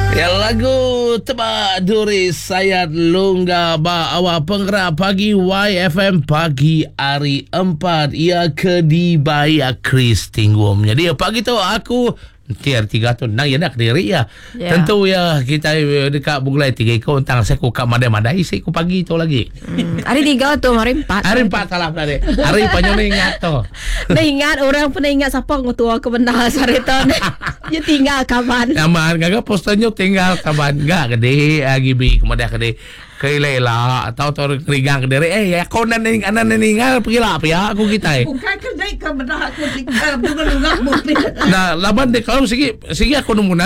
Ya lagu Tebak Duri Sayat Lungga ba awak penggerak pagi YFM pagi hari 4 ia ke dibaya Chris Tinggum. Jadi pagi tu aku tiar 3 tu nang ya nak diri ya. Tentu ya kita dekat Bunglai 3 ikut tang saya ku kat madai-madai saya ku pagi tu lagi. Hari 3 tu hari 4. Hari 4 salah tadi. Hari panjang ingat tu. Dah ingat orang pernah ingat siapa ngutua ke benar sariton. Dia tinggal kapan? Naman kagak posternya tinggal kapan enggak gede gibi kemudian gede kailela atau rigang kedere ya konan ning anan ningal pergilah apa ya aku kita bukan kedai ke benar aku bukan lungah mungkin. Nah laban de kalau segi aku nemu